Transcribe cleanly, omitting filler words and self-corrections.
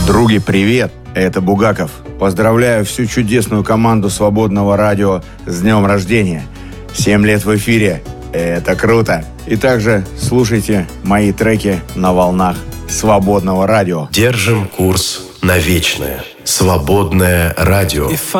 Други, привет! Это Бугаков. Поздравляю всю чудесную команду Свободного радио с днем рождения. 7 лет в эфире. Это круто. И также слушайте мои треки на волнах Свободного радио. Держим курс на вечное. Свободное радио.